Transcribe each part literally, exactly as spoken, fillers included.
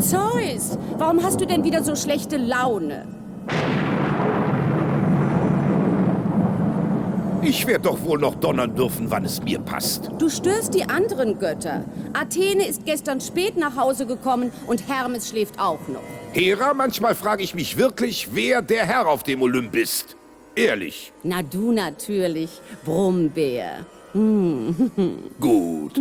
Zeus, warum hast du denn wieder so schlechte Laune? Ich werde doch wohl noch donnern dürfen, wann es mir passt. Du störst die anderen Götter. Athene ist gestern spät nach Hause gekommen und Hermes schläft auch noch. Hera, manchmal frage ich mich wirklich, wer der Herr auf dem Olymp ist. Ehrlich. Na du natürlich, Brummbär. Gut.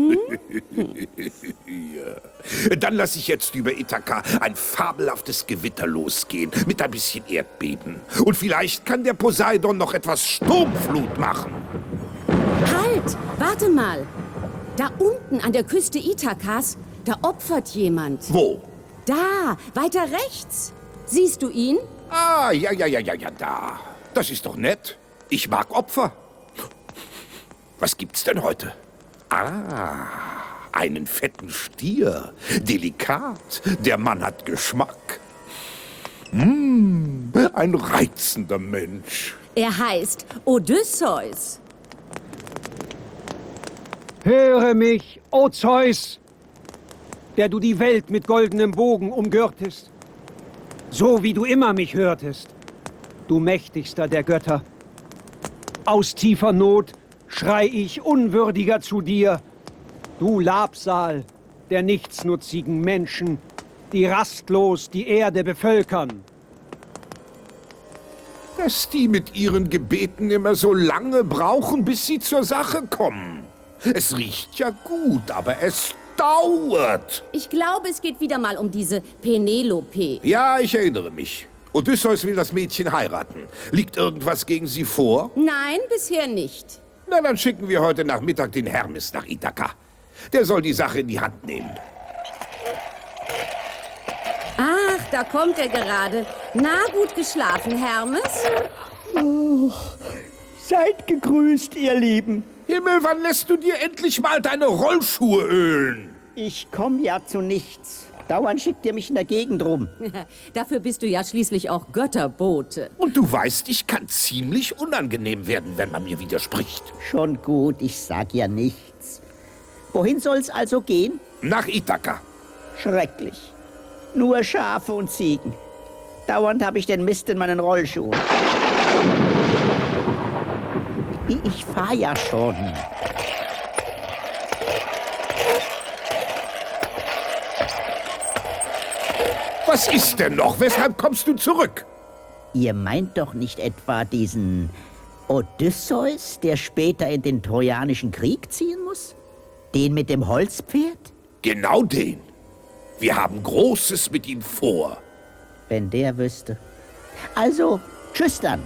Ja. Dann lasse ich jetzt über Ithaka ein fabelhaftes Gewitter losgehen, mit ein bisschen Erdbeben. Und vielleicht kann der Poseidon noch etwas Sturmflut machen. Halt, warte mal. Da unten an der Küste Ithakas, da opfert jemand. Wo? Da, weiter rechts. Siehst du ihn? Ah, ja, ja, ja, ja, ja, da. Das ist doch nett. Ich mag Opfer. Was gibt's denn heute? Ah, einen fetten Stier. Delikat. Der Mann hat Geschmack. Mmh, ein reizender Mensch. Er heißt Odysseus. Höre mich, o Zeus, der du die Welt mit goldenem Bogen umgürtest, so wie du immer mich hörtest, du mächtigster der Götter. Aus tiefer Not schrei ich unwürdiger zu dir, du Labsal der nichtsnutzigen Menschen, die rastlos die Erde bevölkern. Dass die mit ihren Gebeten immer so lange brauchen, bis sie zur Sache kommen. Es riecht ja gut, aber es dauert. Ich glaube, es geht wieder mal um diese Penelope. Ja, ich erinnere mich. Odysseus will das Mädchen heiraten. Liegt irgendwas gegen sie vor? Nein, bisher nicht. Na, dann schicken wir heute Nachmittag den Hermes nach Ithaka. Der soll die Sache in die Hand nehmen. Ach, da kommt er gerade. Na, gut geschlafen, Hermes? Oh, seid gegrüßt, ihr Lieben. Himmel, wann lässt du dir endlich mal deine Rollschuhe ölen? Ich komme ja zu nichts. Dauernd schickt ihr mich in der Gegend rum. Dafür bist du ja schließlich auch Götterbote. Und du weißt, ich kann ziemlich unangenehm werden, wenn man mir widerspricht. Schon gut, ich sag ja nichts. Wohin soll's also gehen? Nach Ithaka. Schrecklich. Nur Schafe und Ziegen. Dauernd habe ich den Mist in meinen Rollschuhen. Ich fahr ja schon. Was ist denn noch? Weshalb kommst du zurück? Ihr meint doch nicht etwa diesen Odysseus, der später in den Trojanischen Krieg ziehen muss? Den mit dem Holzpferd? Genau den. Wir haben Großes mit ihm vor. Wenn der wüsste. Also, tschüss dann.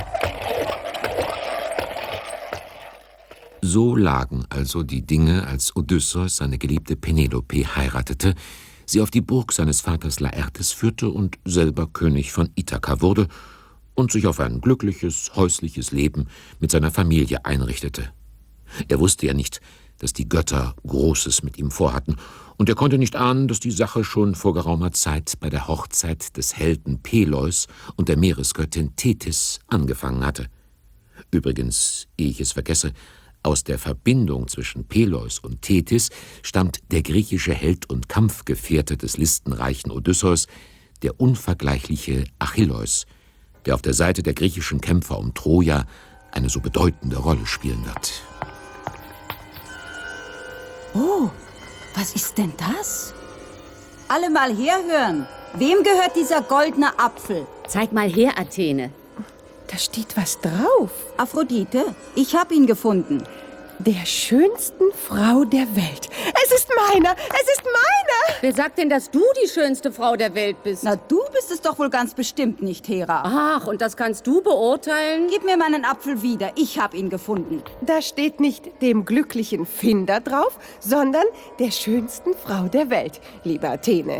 So lagen also die Dinge, als Odysseus seine geliebte Penelope heiratete, sie auf die Burg seines Vaters Laertes führte und selber König von Ithaka wurde und sich auf ein glückliches, häusliches Leben mit seiner Familie einrichtete. Er wusste ja nicht, dass die Götter Großes mit ihm vorhatten, und er konnte nicht ahnen, dass die Sache schon vor geraumer Zeit bei der Hochzeit des Helden Peleus und der Meeresgöttin Tethys angefangen hatte. Übrigens, ehe ich es vergesse, aus der Verbindung zwischen Peleus und Tethys stammt der griechische Held und Kampfgefährte des listenreichen Odysseus, der unvergleichliche Achilleus, der auf der Seite der griechischen Kämpfer um Troja eine so bedeutende Rolle spielen wird. Oh, was ist denn das? Alle mal herhören. Wem gehört dieser goldene Apfel? Zeig mal her, Athene. Da steht was drauf. Aphrodite, ich habe ihn gefunden. Der schönsten Frau der Welt. Es ist meiner! Es ist meiner! Wer sagt denn, dass du die schönste Frau der Welt bist? Na, du bist es doch wohl ganz bestimmt nicht, Hera. Ach, und das kannst du beurteilen? Gib mir meinen Apfel wieder. Ich habe ihn gefunden. Da steht nicht dem glücklichen Finder drauf, sondern der schönsten Frau der Welt, liebe Athene.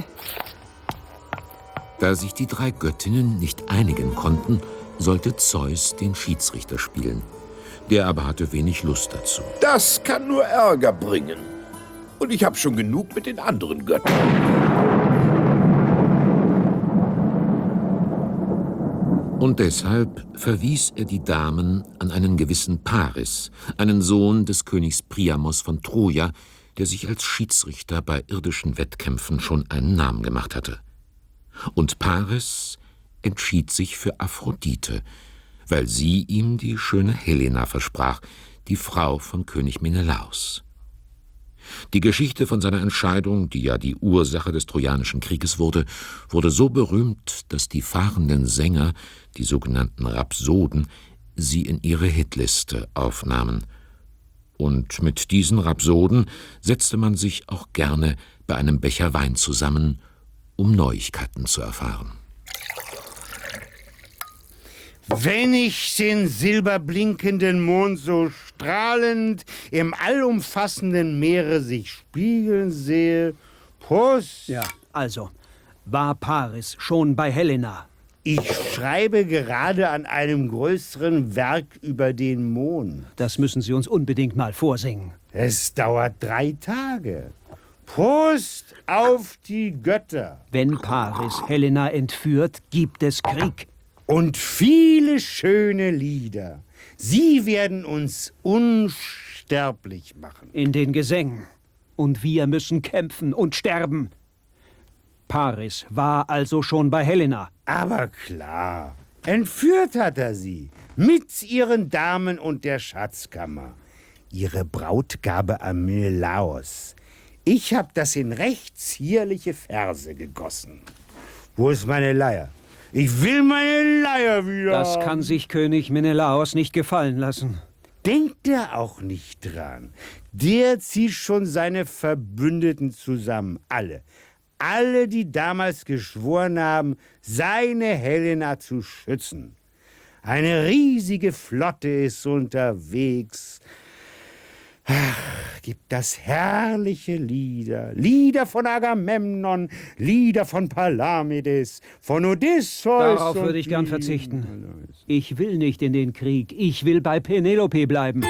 Da sich die drei Göttinnen nicht einigen konnten, sollte Zeus den Schiedsrichter spielen. Der aber hatte wenig Lust dazu. Das kann nur Ärger bringen. Und ich habe schon genug mit den anderen Göttern. Und deshalb verwies er die Damen an einen gewissen Paris, einen Sohn des Königs Priamos von Troja, der sich als Schiedsrichter bei irdischen Wettkämpfen schon einen Namen gemacht hatte. Und Paris entschied sich für Aphrodite, weil sie ihm die schöne Helena versprach, die Frau von König Menelaos. Die Geschichte von seiner Entscheidung, die ja die Ursache des Trojanischen Krieges wurde, wurde so berühmt, dass die fahrenden Sänger, die sogenannten Rhapsoden, sie in ihre Hitliste aufnahmen. Und mit diesen Rhapsoden setzte man sich auch gerne bei einem Becher Wein zusammen, um Neuigkeiten zu erfahren. Wenn ich den silberblinkenden Mond so strahlend im allumfassenden Meere sich spiegeln sehe, Prost! Ja, also, war Paris schon bei Helena? Ich schreibe gerade an einem größeren Werk über den Mond. Das müssen Sie uns unbedingt mal vorsingen. Es dauert drei Tage. Prost auf die Götter! Wenn Paris Helena entführt, gibt es Krieg. Und viele schöne Lieder. Sie werden uns unsterblich machen. In den Gesängen. Und wir müssen kämpfen und sterben. Paris war also schon bei Helena. Aber klar, entführt hat er sie. Mit ihren Damen und der Schatzkammer. Ihre Brautgabe an Menelaos. Ich hab das in recht zierliche Verse gegossen. Wo ist meine Leier? Ich will meine Leier wieder. Das kann sich König Menelaos nicht gefallen lassen. Denkt er auch nicht dran. Der zieht schon seine Verbündeten zusammen. Alle. Alle, die damals geschworen haben, seine Helena zu schützen. Eine riesige Flotte ist unterwegs. Ach, gibt das herrliche Lieder. Lieder von Agamemnon, Lieder von Palamedes, von Odysseus. Darauf würde ich gern verzichten. Ich will nicht in den Krieg. Ich will bei Penelope bleiben.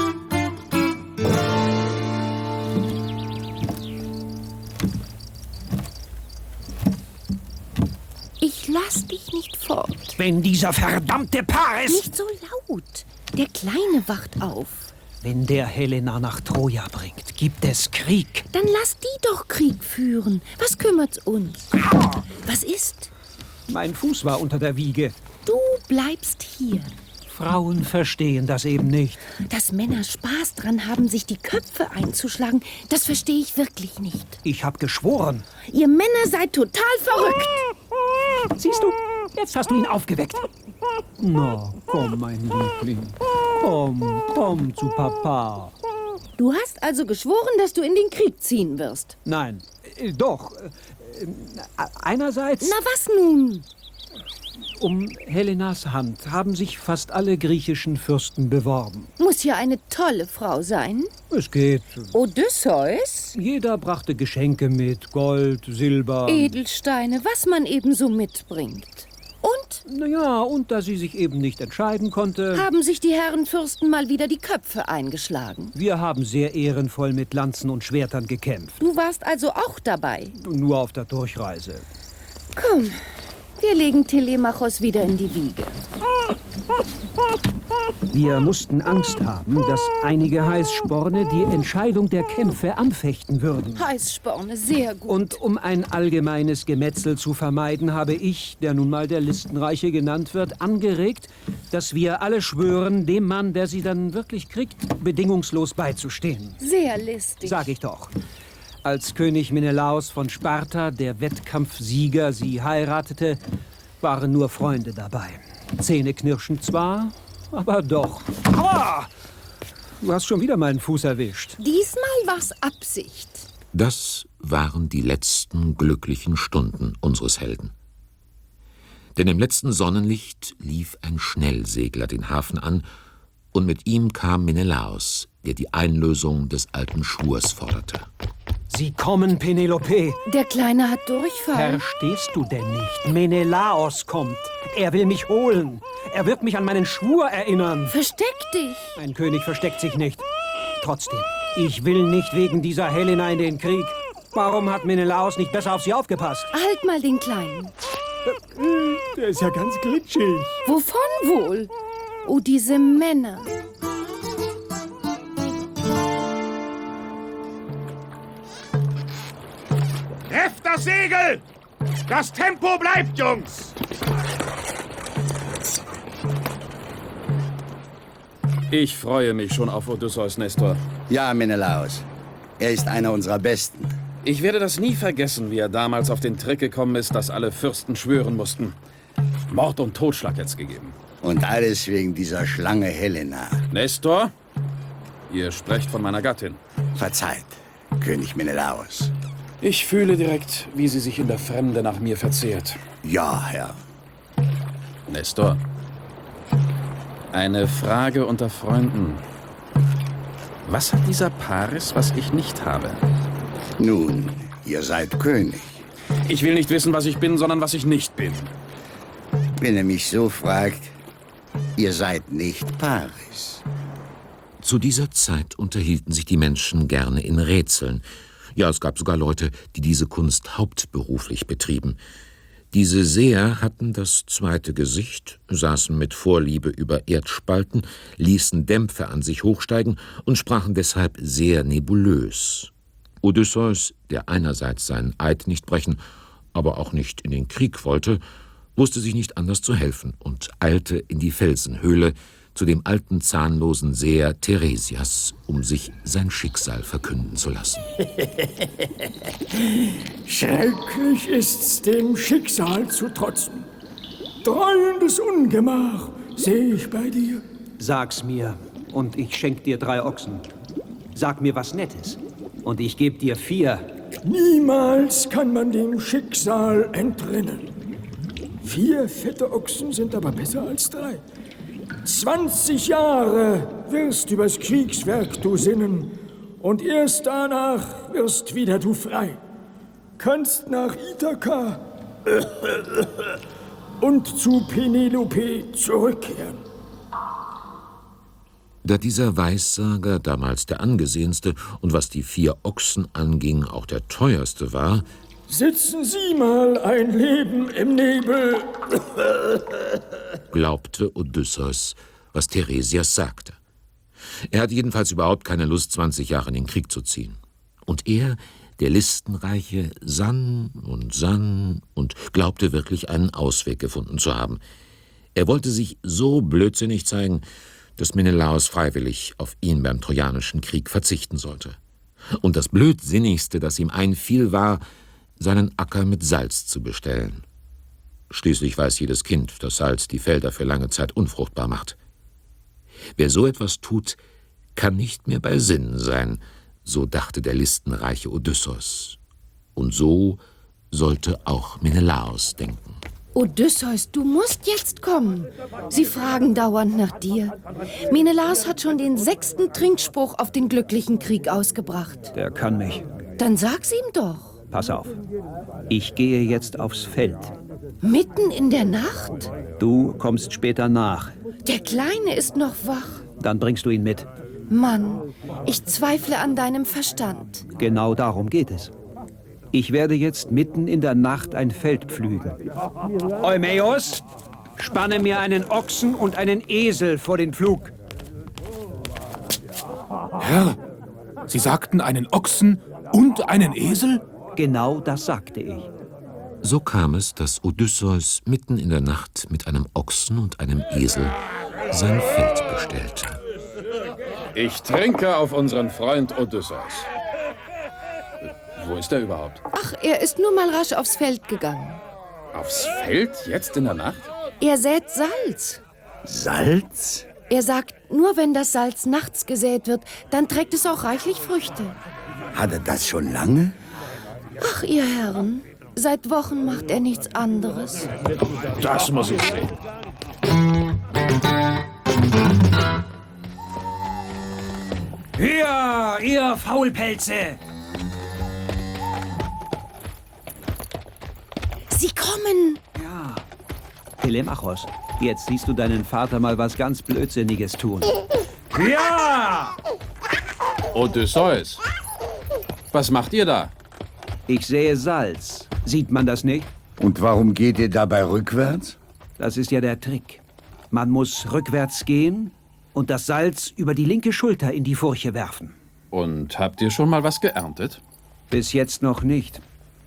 Ich lass dich nicht fort. Wenn dieser verdammte Paris... Nicht so laut. Der Kleine wacht auf. Wenn der Helena nach Troja bringt, gibt es Krieg. Dann lass die doch Krieg führen. Was kümmert's uns? Was ist? Mein Fuß war unter der Wiege. Du bleibst hier. Frauen verstehen das eben nicht. Dass Männer Spaß dran haben, sich die Köpfe einzuschlagen, das verstehe ich wirklich nicht. Ich hab geschworen. Ihr Männer seid total verrückt. Siehst du, jetzt hast du ihn aufgeweckt. Na, komm, mein Liebling. Komm, komm zu Papa. Du hast also geschworen, dass du in den Krieg ziehen wirst. Nein, äh, doch. Äh, einerseits... Na, was nun? Um Helenas Hand haben sich fast alle griechischen Fürsten beworben. Muss ja eine tolle Frau sein. Es geht. Odysseus? Jeder brachte Geschenke mit, Gold, Silber. Edelsteine, was man eben so mitbringt. Und? Naja, und da sie sich eben nicht entscheiden konnte... Haben sich die Herren Fürsten mal wieder die Köpfe eingeschlagen. Wir haben sehr ehrenvoll mit Lanzen und Schwertern gekämpft. Du warst also auch dabei? Nur auf der Durchreise. Komm, wir legen Telemachos wieder in die Wiege. Wir mussten Angst haben, dass einige Heißsporne die Entscheidung der Kämpfe anfechten würden. Heißsporne, sehr gut. Und um ein allgemeines Gemetzel zu vermeiden, habe ich, der nun mal der Listenreiche genannt wird, angeregt, dass wir alle schwören, dem Mann, der sie dann wirklich kriegt, bedingungslos beizustehen. Sehr listig. Sag ich doch. Als König Menelaos von Sparta, der Wettkampfsieger, sie heiratete, waren nur Freunde dabei. Zähneknirschend zwar, aber doch. Aua! Du hast schon wieder meinen Fuß erwischt. Diesmal war's Absicht. Das waren die letzten glücklichen Stunden unseres Helden. Denn im letzten Sonnenlicht lief ein Schnellsegler den Hafen an, und mit ihm kam Menelaos, der die Einlösung des alten Schwurs forderte. Sie kommen, Penelope. Der Kleine hat Durchfall. Verstehst du denn nicht? Menelaos kommt. Er will mich holen. Er wird mich an meinen Schwur erinnern. Versteck dich. Ein König versteckt sich nicht. Trotzdem, ich will nicht wegen dieser Helena in den Krieg. Warum hat Menelaos nicht besser auf sie aufgepasst? Halt mal den Kleinen. Der ist ja ganz glitschig. Wovon wohl? Oh, diese Männer. das Segel! Das Tempo bleibt, Jungs! Ich freue mich schon auf Odysseus, Nestor. Ja, Menelaos. Er ist einer unserer Besten. Ich werde das nie vergessen, wie er damals auf den Trick gekommen ist, dass alle Fürsten schwören mussten. Mord und Totschlag jetzt gegeben. Und alles wegen dieser Schlange Helena. Nestor, ihr sprecht von meiner Gattin. Verzeiht, König Menelaos. Ich fühle direkt, wie sie sich in der Fremde nach mir verzehrt. Ja, Herr. Nestor, eine Frage unter Freunden. Was hat dieser Paris, was ich nicht habe? Nun, ihr seid König. Ich will nicht wissen, was ich bin, sondern was ich nicht bin. Wenn er mich so fragt, ihr seid nicht Paris. Zu dieser Zeit unterhielten sich die Menschen gerne in Rätseln. Ja, es gab sogar Leute, die diese Kunst hauptberuflich betrieben. Diese Seher hatten das zweite Gesicht, saßen mit Vorliebe über Erdspalten, ließen Dämpfe an sich hochsteigen und sprachen deshalb sehr nebulös. Odysseus, der einerseits seinen Eid nicht brechen, aber auch nicht in den Krieg wollte, wusste sich nicht anders zu helfen und eilte in die Felsenhöhle zu dem alten zahnlosen Seher Theresias, um sich sein Schicksal verkünden zu lassen. Schrecklich ist's, dem Schicksal zu trotzen. Dreuendes Ungemach sehe ich bei dir. Sag's mir, und ich schenk dir drei Ochsen. Sag mir was Nettes, und ich geb dir vier. Niemals kann man dem Schicksal entrinnen. Vier fette Ochsen sind aber besser als drei. Zwanzig Jahre wirst übers Kriegswerk du sinnen, und erst danach wirst wieder du frei. Kannst nach Ithaka und zu Penelope zurückkehren. Da dieser Weissager, damals der angesehenste und was die vier Ochsen anging, auch der teuerste war, sitzen Sie mal ein Leben im Nebel, glaubte Odysseus, was Theresias sagte. Er hatte jedenfalls überhaupt keine Lust, zwanzig Jahre in den Krieg zu ziehen. Und er, der Listenreiche, sann und sann und glaubte wirklich einen Ausweg gefunden zu haben. Er wollte sich so blödsinnig zeigen, dass Menelaos freiwillig auf ihn beim Trojanischen Krieg verzichten sollte. Und das Blödsinnigste, das ihm einfiel, war, seinen Acker mit Salz zu bestellen. Schließlich weiß jedes Kind, dass Salz die Felder für lange Zeit unfruchtbar macht. Wer so etwas tut, kann nicht mehr bei Sinnen sein, so dachte der listenreiche Odysseus. Und so sollte auch Menelaos denken. Odysseus, du musst jetzt kommen. Sie fragen dauernd nach dir. Menelaos hat schon den sechsten Trinkspruch auf den glücklichen Krieg ausgebracht. Der kann mich. Dann sag's ihm doch. Pass auf. Ich gehe jetzt aufs Feld. Mitten in der Nacht? Du kommst später nach. Der Kleine ist noch wach. Dann bringst du ihn mit. Mann, ich zweifle an deinem Verstand. Genau darum geht es. Ich werde jetzt mitten in der Nacht ein Feld pflügen. Eumäos, spanne mir einen Ochsen und einen Esel vor den Pflug. Herr, Sie sagten einen Ochsen und einen Esel? Genau das sagte ich. So kam es, dass Odysseus mitten in der Nacht mit einem Ochsen und einem Esel sein Feld bestellte. Ich trinke auf unseren Freund Odysseus. Wo ist er überhaupt? Ach, er ist nur mal rasch aufs Feld gegangen. Aufs Feld? Jetzt in der Nacht? Er sät Salz. Salz? Er sagt, nur wenn das Salz nachts gesät wird, dann trägt es auch reichlich Früchte. Hat er das schon lange? Ach, ihr Herren, seit Wochen macht er nichts anderes. Das muss ich sehen. Hier, ihr Faulpelze! Sie kommen! Ja. Telemachos, jetzt siehst du deinen Vater mal was ganz Blödsinniges tun. Ja! Odysseus, was macht ihr da? Ich sähe Salz. Sieht man das nicht? Und warum geht ihr dabei rückwärts? Das ist ja der Trick. Man muss rückwärts gehen und das Salz über die linke Schulter in die Furche werfen. Und habt ihr schon mal was geerntet? Bis jetzt noch nicht.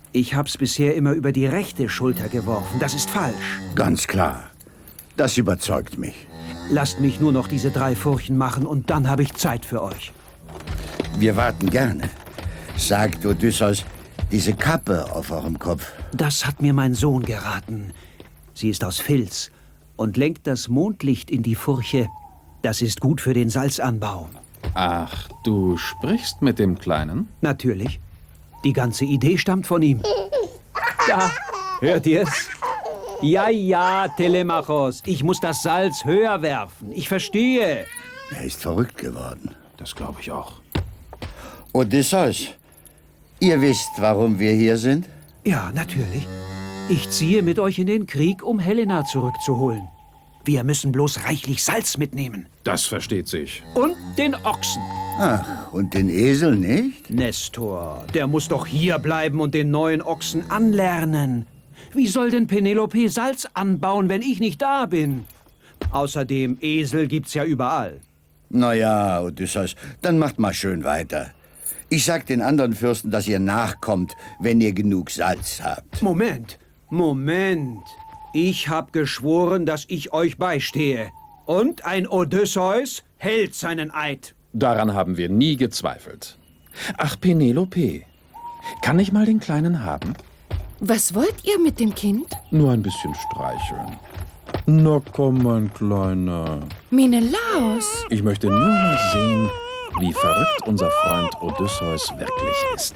Ich hab's bisher immer über die rechte Schulter geworfen. Das ist falsch. Ganz klar. Das überzeugt mich. Lasst mich nur noch diese drei Furchen machen und dann habe ich Zeit für euch. Wir warten gerne. Sagt Odysseus, diese Kappe auf eurem Kopf. Das hat mir mein Sohn geraten. Sie ist aus Filz und lenkt das Mondlicht in die Furche. Das ist gut für den Salzanbau. Ach, du sprichst mit dem Kleinen? Natürlich. Die ganze Idee stammt von ihm. Da, hört ihr's? Ja, ja, Telemachos, ich muss das Salz höher werfen. Ich verstehe. Er ist verrückt geworden. Das glaube ich auch. Odysseus, ihr wisst, warum wir hier sind? Ja, natürlich. Ich ziehe mit euch in den Krieg, um Helena zurückzuholen. Wir müssen bloß reichlich Salz mitnehmen. Das versteht sich. Und den Ochsen. Ach, und den Esel nicht? Nestor, der muss doch hier bleiben und den neuen Ochsen anlernen. Wie soll denn Penelope Salz anbauen, wenn ich nicht da bin? Außerdem, Esel gibt's ja überall. Na ja, Odysseus, dann macht mal schön weiter. Ich sag den anderen Fürsten, dass ihr nachkommt, wenn ihr genug Salz habt. Moment, Moment. Ich hab geschworen, dass ich euch beistehe. Und ein Odysseus hält seinen Eid. Daran haben wir nie gezweifelt. Ach, Penelope, kann ich mal den Kleinen haben? Was wollt ihr mit dem Kind? Nur ein bisschen streicheln. Na komm, mein Kleiner. Menelaos. Ich möchte nur mal sehen, wie verrückt unser Freund Odysseus wirklich ist.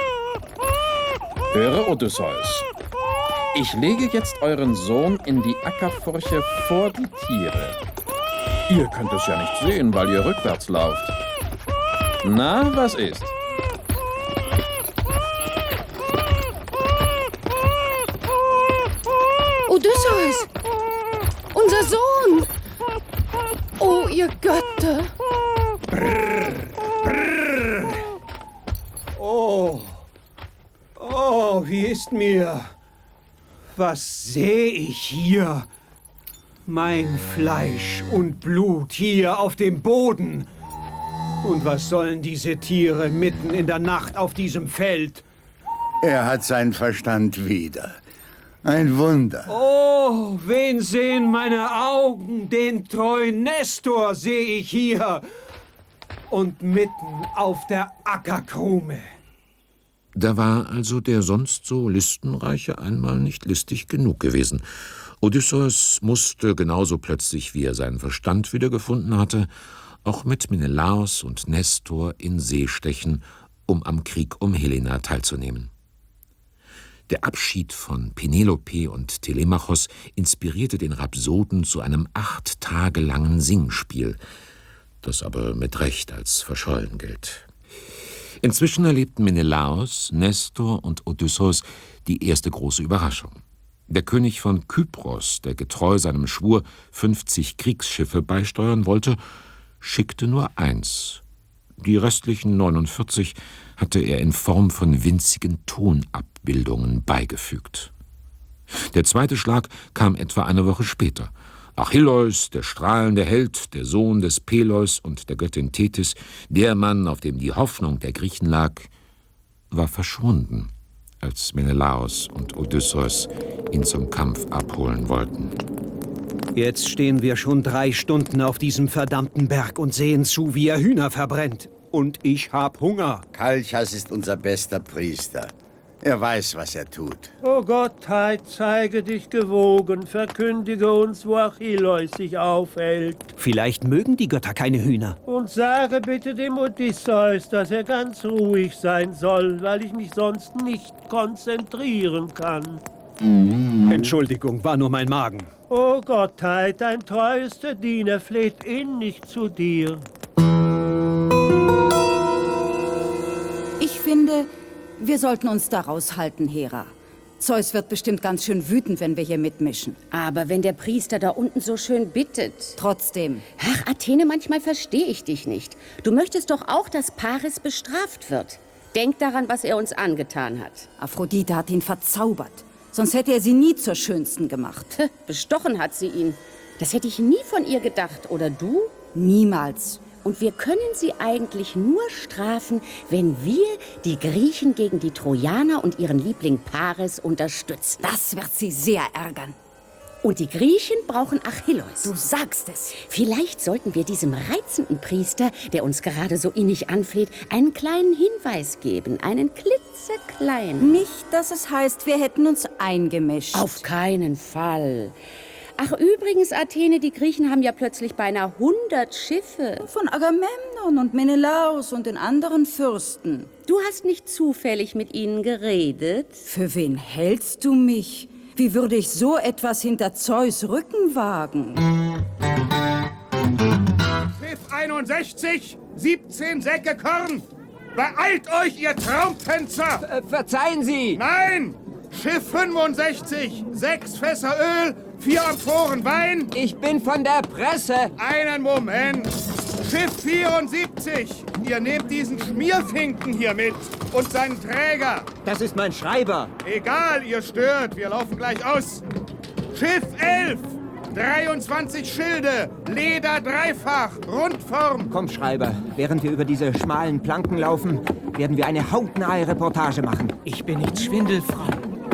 Höre, Odysseus. Ich lege jetzt euren Sohn in die Ackerfurche vor die Tiere. Ihr könnt es ja nicht sehen, weil ihr rückwärts lauft. Na, was ist? Odysseus! Unser Sohn! Oh, ihr Götter! Brrr, brrr. Oh, oh, wie ist mir? Was sehe ich hier? Mein Fleisch und Blut hier auf dem Boden. Und was sollen diese Tiere mitten in der Nacht auf diesem Feld? Er hat seinen Verstand wieder. Ein Wunder. Oh, wen sehen meine Augen? Den treuen Nestor sehe ich hier. Und mitten auf der Ackerkrume. Da war also der sonst so Listenreiche einmal nicht listig genug gewesen. Odysseus musste, genauso plötzlich wie er seinen Verstand wiedergefunden hatte, auch mit Menelaos und Nestor in See stechen, um am Krieg um Helena teilzunehmen. Der Abschied von Penelope und Telemachos inspirierte den Rhapsoden zu einem acht Tage langen Singspiel, das aber mit Recht als verschollen gilt. Inzwischen erlebten Menelaos, Nestor und Odysseus die erste große Überraschung. Der König von Kypros, der getreu seinem Schwur fünfzig Kriegsschiffe beisteuern wollte, schickte nur eins. Die restlichen neunundvierzig hatte er in Form von winzigen Tonabbildungen beigefügt. Der zweite Schlag kam etwa eine Woche später. Achilleus, der strahlende Held, der Sohn des Peleus und der Göttin Tethys, der Mann, auf dem die Hoffnung der Griechen lag, war verschwunden, als Menelaos und Odysseus ihn zum Kampf abholen wollten. Jetzt stehen wir schon drei Stunden auf diesem verdammten Berg und sehen zu, wie er Hühner verbrennt. Und ich hab Hunger. Kalchas ist unser bester Priester. Er weiß, was er tut. O Gottheit, zeige dich gewogen, verkündige uns, wo Achilleus sich aufhält. Vielleicht mögen die Götter keine Hühner. Und sage bitte dem Odysseus, dass er ganz ruhig sein soll, weil ich mich sonst nicht konzentrieren kann. Entschuldigung, war nur mein Magen. O Gottheit, dein treuester Diener fleht innig zu dir. Ich finde, wir sollten uns da raushalten, Hera. Zeus wird bestimmt ganz schön wütend, wenn wir hier mitmischen. Aber wenn der Priester da unten so schön bittet. Trotzdem. Ach, Athene, manchmal verstehe ich dich nicht. Du möchtest doch auch, dass Paris bestraft wird. Denk daran, was er uns angetan hat. Aphrodite hat ihn verzaubert. Sonst hätte er sie nie zur Schönsten gemacht. Bestochen hat sie ihn. Das hätte ich nie von ihr gedacht, oder du? Niemals. Und wir können sie eigentlich nur strafen, wenn wir die Griechen gegen die Trojaner und ihren Liebling Paris unterstützen. Das wird sie sehr ärgern. Und die Griechen brauchen Achilleus. Du sagst es. Vielleicht sollten wir diesem reizenden Priester, der uns gerade so innig anfleht, einen kleinen Hinweis geben. Einen klitzekleinen. Nicht, dass es heißt, wir hätten uns eingemischt. Auf keinen Fall. Ach, übrigens, Athene, die Griechen haben ja plötzlich beinahe hundert Schiffe. Von Agamemnon und Menelaos und den anderen Fürsten. Du hast nicht zufällig mit ihnen geredet? Für wen hältst du mich? Wie würde ich so etwas hinter Zeus Rücken wagen? Schiff einundsechzig, siebzehn Säcke Korn. Beeilt euch, ihr Traumtänzer! Ver verzeihen Sie! Nein! Schiff fünfundsechzig, sechs Fässer Öl, vier Amphoren Wein. Ich bin von der Presse. Einen Moment. Schiff vierundsiebzig. Ihr nehmt diesen Schmierfinken hier mit und seinen Träger. Das ist mein Schreiber. Egal, ihr stört. Wir laufen gleich aus. Schiff elf. dreiundzwanzig Schilde, Leder dreifach, Rundform. Komm, Schreiber, während wir über diese schmalen Planken laufen, werden wir eine hautnahe Reportage machen. Ich bin nicht schwindelfrei.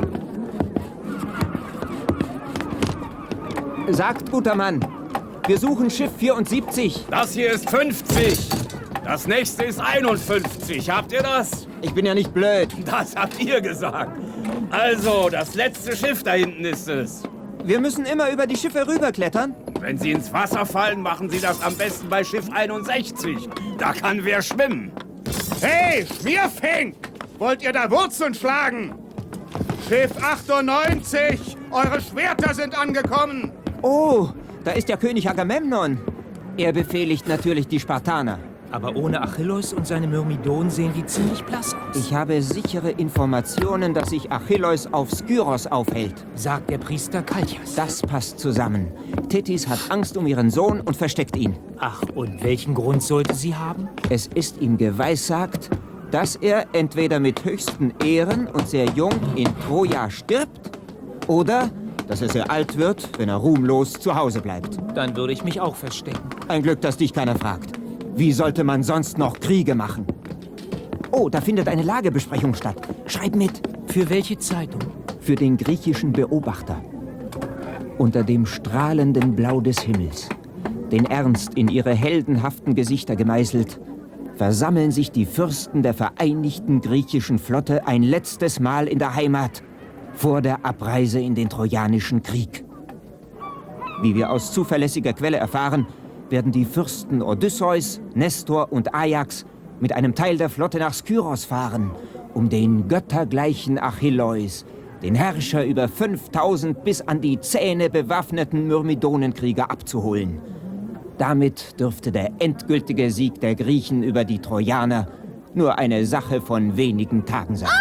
Sagt, guter Mann, wir suchen Schiff vierundsiebzig. Das hier ist fünfzig. Das nächste ist einundfünfzig. Habt ihr das? Ich bin ja nicht blöd. Das habt ihr gesagt. Also, das letzte Schiff da hinten ist es. Wir müssen immer über die Schiffe rüberklettern. Wenn Sie ins Wasser fallen, machen Sie das am besten bei Schiff einundsechzig. Da kann wer schwimmen. Hey, Schmierfink! Wollt ihr da Wurzeln schlagen? Schiff achtundneunzig! Eure Schwerter sind angekommen! Oh, da ist ja König Agamemnon. Er befehligt natürlich die Spartaner. Aber ohne Achilleus und seine Myrmidon sehen die ziemlich blass aus. Ich habe sichere Informationen, dass sich Achilleus auf Skyros aufhält. Sagt der Priester Kalchias. Das passt zusammen. Tethys hat Angst um ihren Sohn und versteckt ihn. Ach, und welchen Grund sollte sie haben? Es ist ihm geweissagt, dass er entweder mit höchsten Ehren und sehr jung in Troja stirbt oder dass er sehr alt wird, wenn er ruhmlos zu Hause bleibt. Dann würde ich mich auch verstecken. Ein Glück, dass dich keiner fragt. Wie sollte man sonst noch Kriege machen? Oh, da findet eine Lagebesprechung statt. Schreib mit. Für welche Zeitung? Für den griechischen Beobachter. Unter dem strahlenden Blau des Himmels, den Ernst in ihre heldenhaften Gesichter gemeißelt, versammeln sich die Fürsten der vereinigten griechischen Flotte ein letztes Mal in der Heimat, vor der Abreise in den Trojanischen Krieg. Wie wir aus zuverlässiger Quelle erfahren, werden die Fürsten Odysseus, Nestor und Ajax mit einem Teil der Flotte nach Skyros fahren, um den göttergleichen Achilleus, den Herrscher über fünftausend bis an die Zähne bewaffneten Myrmidonenkrieger, abzuholen. Damit dürfte der endgültige Sieg der Griechen über die Trojaner nur eine Sache von wenigen Tagen sein.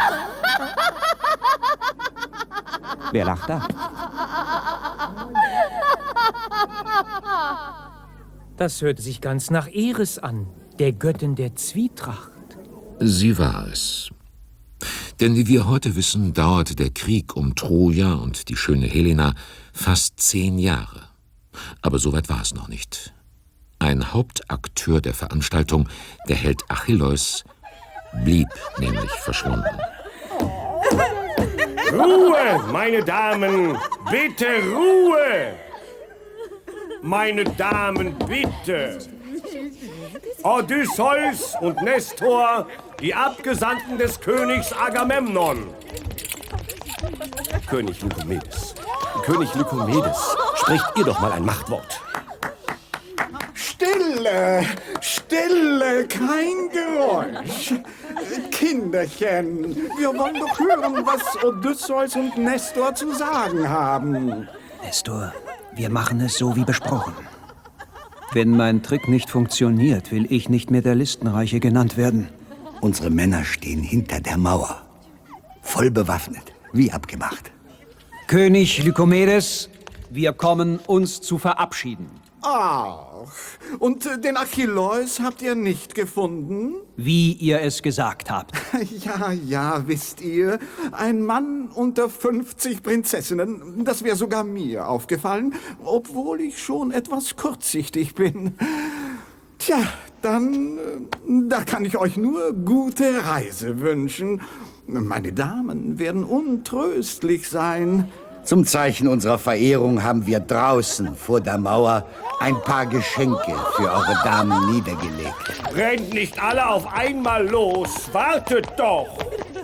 Wer lacht da? Das hörte sich ganz nach Eris an, der Göttin der Zwietracht. Sie war es. Denn wie wir heute wissen, dauerte der Krieg um Troja und die schöne Helena fast zehn Jahre. Aber so weit war es noch nicht. Ein Hauptakteur der Veranstaltung, der Held Achilleus, blieb nämlich verschwunden. Ruhe, meine Damen! Bitte Ruhe! Meine Damen, bitte! Odysseus und Nestor, die Abgesandten des Königs Agamemnon. König Lykomedes, König Lykomedes, spricht ihr doch mal ein Machtwort. Stille, Stille, kein Geräusch. Kinderchen, wir wollen doch hören, was Odysseus und Nestor zu sagen haben. Nestor, wir machen es so wie besprochen. Wenn mein Trick nicht funktioniert, will ich nicht mehr der Listenreiche genannt werden. Unsere Männer stehen hinter der Mauer. Voll bewaffnet, wie abgemacht. König Lykomedes, wir kommen, uns zu verabschieden. Ach, und den Achilleus habt ihr nicht gefunden? Wie ihr es gesagt habt. Ja, ja, wisst ihr, ein Mann unter fünfzig Prinzessinnen, das wäre sogar mir aufgefallen, obwohl ich schon etwas kurzsichtig bin. Tja, dann, äh, da kann ich euch nur gute Reise wünschen. Meine Damen werden untröstlich sein. Zum Zeichen unserer Verehrung haben wir draußen vor der Mauer ein paar Geschenke für eure Damen niedergelegt. Rennt nicht alle auf einmal los. Wartet doch.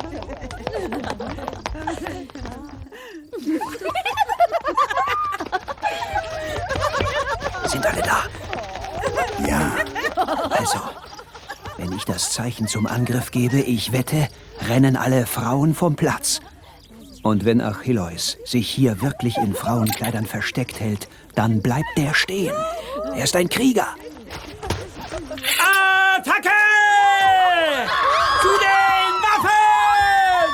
Sind alle da? Ja. Also, wenn ich das Zeichen zum Angriff gebe, ich wette, rennen alle Frauen vom Platz. Und wenn Achilleus sich hier wirklich in Frauenkleidern versteckt hält, dann bleibt der stehen. Er ist ein Krieger. Attacke! Zu den Waffen!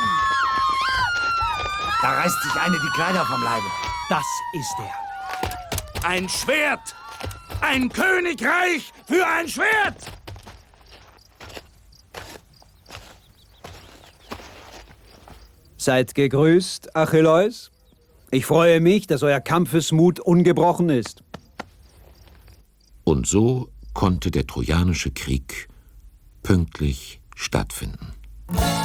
Da reißt sich eine die Kleider vom Leibe. Das ist er. Ein Schwert! Ein Königreich für ein Schwert! Seid gegrüßt, Achilleus. Ich freue mich, dass euer Kampfesmut ungebrochen ist. Und so konnte der Trojanische Krieg pünktlich stattfinden.